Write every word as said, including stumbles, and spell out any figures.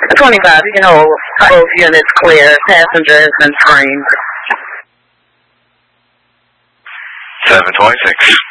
twenty-five, you can hold both units clear. Passenger has been screened. seven twenty-six.